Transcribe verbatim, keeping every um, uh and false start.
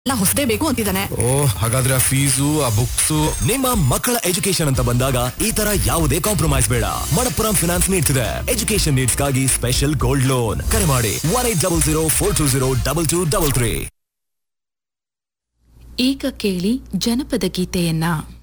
ಎಲ್ಲ ಹೊಸದೇ ಬೇಕು ಅಂತಿದ್ದಾನೆ. ಓ ಹಾಗಾದ್ರೆ ಆ ಫೀಸು ಆ ಬುಕ್ಸ್. ನಿಮ್ಮ ಮಕ್ಕಳ ಎಜುಕೇಶನ್ ಅಂತ ಬಂದಾಗ ಈ ತರ ಯಾವುದೇ ಕಾಂಪ್ರಮೈಸ್ ಬೇಡ. ಮಣಪ್ಪುರಂ ಫಿನಾನ್ಸ್ ನೀಡ್ತಿದೆ ಎಜುಕೇಶನ್ ನೀಡ್ಸ್ ಗಾಗಿ ಸ್ಪೆಷಲ್ ಗೋಲ್ಡ್ ಲೋನ್. ಕರೆ ಮಾಡಿ one eight double zero four two zero double two double three. ಈಗ ಕೇಳಿ ಜನಪದ ಗೀತೆಯನ್ನ.